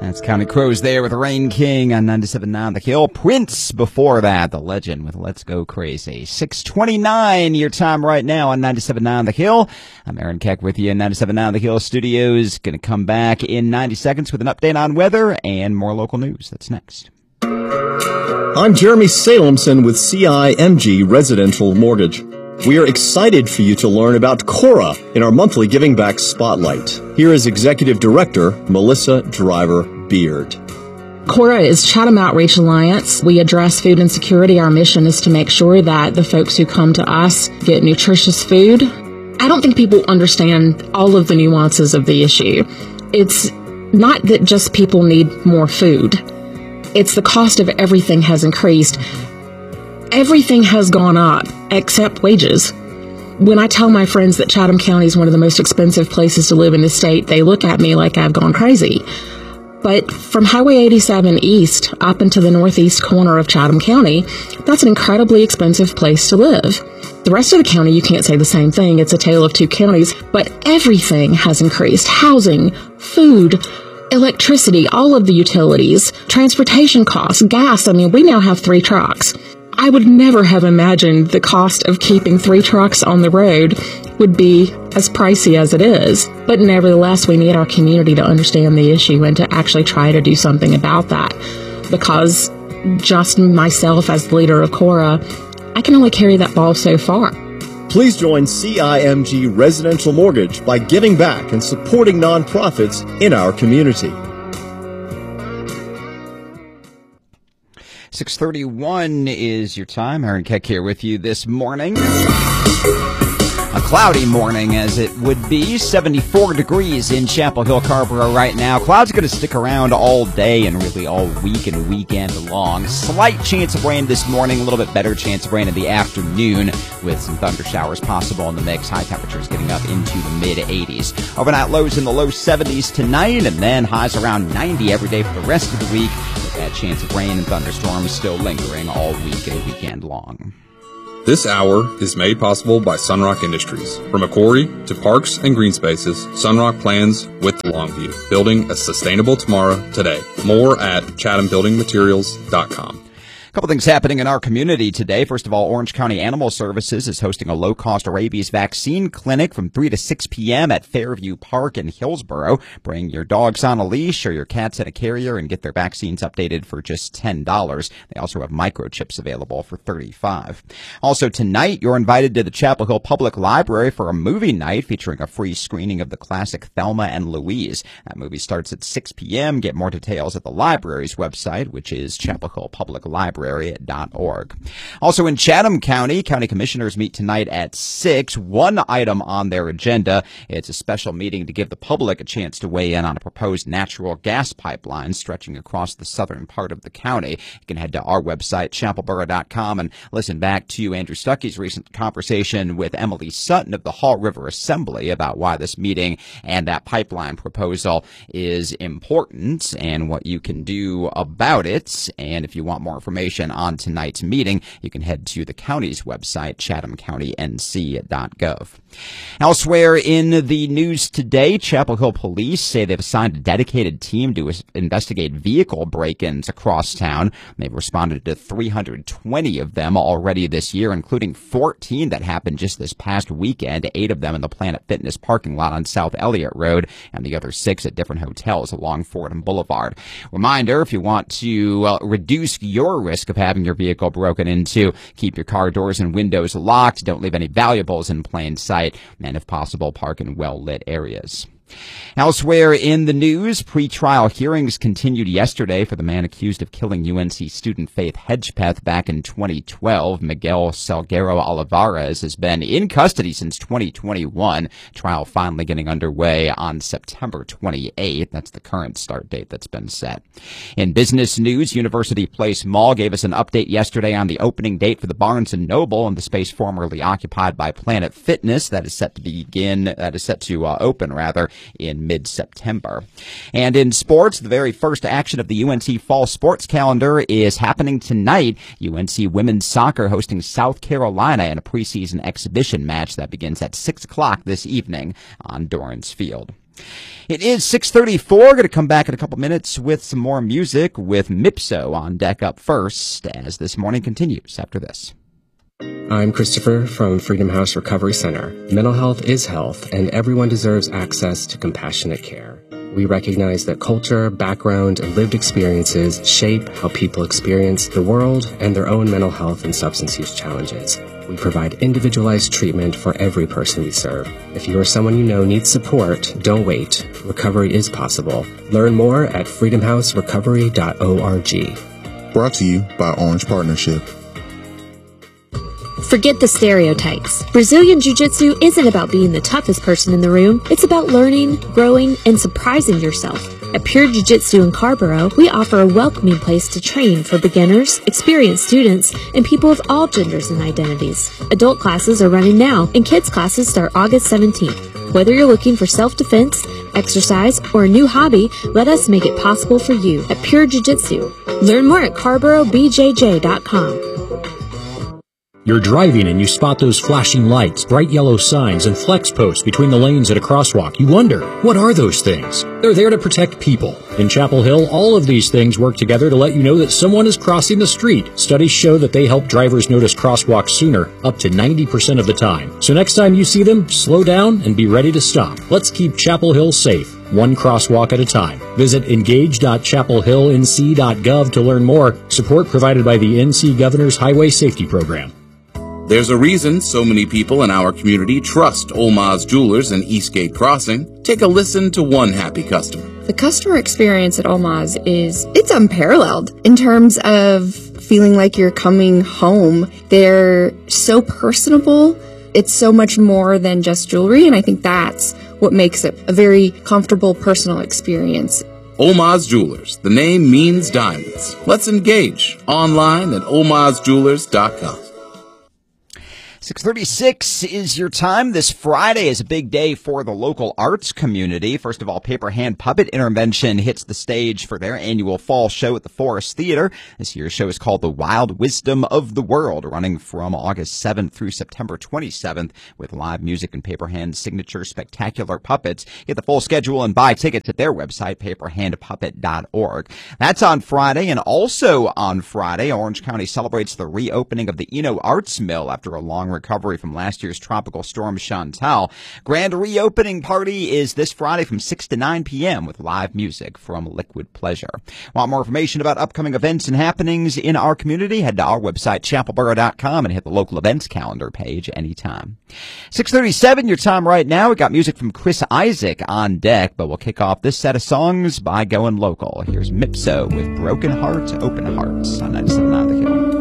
That's County Crows there with Rain King on 97.9 The Hill. Prince before that, the legend with Let's Go Crazy. 6:29 your time right now on 97.9 The Hill. I'm Aaron Keck with you in 97.9 The Hill Studios. Going to come back in 90 seconds with an update on weather and more local news. That's next. I'm Jeremy Salemson with CIMG Residential Mortgage. We are excited for you to learn about Cora in our monthly Giving Back Spotlight. Here is Executive Director Melissa Driver-Beard. Cora is Chatham Outreach Alliance. We address food insecurity. Our mission is to make sure that the folks who come to us get nutritious food. I don't think people understand all of the nuances of the issue. It's not that just people need more food. It's the cost of everything has increased. Everything has gone up except wages. When I tell my friends that Chatham County is one of the most expensive places to live in the state, they look at me like I've gone crazy. But from Highway 87 east up into the northeast corner of Chatham County, that's an incredibly expensive place to live. The rest of the county, you can't say the same thing. It's a tale of two counties, but everything has increased. Housing, food, electricity, all of the utilities, transportation costs, gas. I mean, we now have 3 trucks. I would never have imagined the cost of keeping 3 trucks on the road would be as pricey as it is. But nevertheless, we need our community to understand the issue and to actually try to do something about that. Because just myself as the leader of Cora, I can only carry that ball so far. Please join CIMG Residential Mortgage by giving back and supporting nonprofits in our community. 6:31 is your time. Aaron Keck here with you this morning. A cloudy morning as it would be. 74 degrees in Chapel Hill, Carrboro right now. Clouds are going to stick around all day and really all week and weekend long. Slight chance of rain this morning. A little bit better chance of rain in the afternoon with some thunder showers possible in the mix. High temperatures getting up into the mid-80s. Overnight lows in the low 70s tonight and then highs around 90 every day for the rest of the week. With that chance of rain and thunderstorms still lingering all week and weekend long. This hour is made possible by Sunrock Industries. From a quarry to parks and green spaces, Sunrock plans with the long view, building a sustainable tomorrow today. More at chathambuildingmaterials.com. A couple things happening in our community today. First of all, Orange County Animal Services is hosting a low-cost rabies vaccine clinic from 3 to 6 p.m. at Fairview Park in Hillsboro. Bring your dogs on a leash or your cats in a carrier and get their vaccines updated for just $10. They also have microchips available for $35. Also tonight, you're invited to the Chapel Hill Public Library for a movie night featuring a free screening of the classic Thelma and Louise. That movie starts at 6 p.m. Get more details at the library's website, which is chapelhillpubliclibrary.org. Also in Chatham County, county commissioners meet tonight at 6. One item on their agenda. It's a special meeting to give the public a chance to weigh in on a proposed natural gas pipeline stretching across the southern part of the county. You can head to our website, chapelboro.com, and listen back to Andrew Stuckey's recent conversation with Emily Sutton of the Haw River Assembly about why this meeting and that pipeline proposal is important and what you can do about it. And if you want more information on tonight's meeting, you can head to the county's website, chathamcountync.gov. Elsewhere in the news today, Chapel Hill police say they've assigned a dedicated team to investigate vehicle break-ins across town. They've responded to 320 of them already this year, including 14 that happened just this past weekend, 8 of them in the Planet Fitness parking lot on South Elliott Road, and the other 6 at different hotels along Fordham Boulevard. Reminder, if you want to reduce your risk of having your vehicle broken into, keep your car doors and windows locked, don't leave any valuables in plain sight, and if possible, park in well-lit areas. Elsewhere in the news, pre-trial hearings continued yesterday for the man accused of killing UNC student Faith Hedgepeth back in 2012. Miguel Salguero Olivares has been in custody since 2021. Trial finally getting underway on September 28th. That's the current start date that's been set. In business news, University Place Mall gave us an update yesterday on the opening date for the Barnes & Noble and the space formerly occupied by Planet Fitness that is set to open in mid-September. And in sports, the very first action of the UNC fall sports calendar is happening tonight. UNC women's soccer hosting South Carolina in a preseason exhibition match that begins at 6 o'clock this evening on Dorrance Field. It is 6:34. Going to come back in a couple minutes with some more music with Mipso on deck up first as This Morning continues after this. I'm Christopher from Freedom House Recovery Center. Mental health is health, and everyone deserves access to compassionate care. We recognize that culture, background, and lived experiences shape how people experience the world and their own mental health and substance use challenges. We provide individualized treatment for every person we serve. If you or someone you know needs support, don't wait. Recovery is possible. Learn more at freedomhouserecovery.org. Brought to you by Orange Partnership. Forget the stereotypes. Brazilian Jiu-Jitsu isn't about being the toughest person in the room. It's about learning, growing, and surprising yourself. At Pure Jiu-Jitsu in Carborough, we offer a welcoming place to train for beginners, experienced students, and people of all genders and identities. Adult classes are running now, and kids classes start August 17th. Whether you're looking for self-defense, exercise, or a new hobby, let us make it possible for you at Pure Jiu-Jitsu. Learn more at CarboroughBJJ.com. You're driving and you spot those flashing lights, bright yellow signs, and flex posts between the lanes at a crosswalk. You wonder, what are those things? They're there to protect people. In Chapel Hill, all of these things work together to let you know that someone is crossing the street. Studies show that they help drivers notice crosswalks sooner, up to 90% of the time. So next time you see them, slow down and be ready to stop. Let's keep Chapel Hill safe, one crosswalk at a time. Visit engage.chapelhillnc.gov to learn more. Support provided by the NC Governor's Highway Safety Program. There's a reason so many people in our community trust Olmaz Jewelers and Eastgate Crossing. Take a listen to one happy customer. The customer experience at Olmaz it's unparalleled in terms of feeling like you're coming home. They're so personable. It's so much more than just jewelry, and I think that's what makes it a very comfortable, personal experience. Olmaz Jewelers. The name means diamonds. Let's engage online at olmazjewelers.com. 6:36 is your time. This Friday is a big day for the local arts community. First of all, Paper Hand Puppet Intervention hits the stage for their annual fall show at the Forest Theater. This year's show is called The Wild Wisdom of the World, running from August 7th through September 27th with live music and Paper Hand's signature spectacular puppets. Get the full schedule and buy tickets at their website, paperhandpuppet.org. That's on Friday, and also on Friday, Orange County celebrates the reopening of the Eno Arts Mill after a long recovery from last year's tropical storm Chantal. Grand reopening party is this Friday from 6 to 9 p.m. with live music from Liquid Pleasure. Want more information about upcoming events and happenings in our community? Head to our website, chapelboro.com, and hit the local events calendar page anytime. 6:37, your time right now. We got music from Chris Isaac on deck, but we'll kick off this set of songs by going local. Here's Mipso with Broken Heart, Open Hearts on 97.9 The Hill.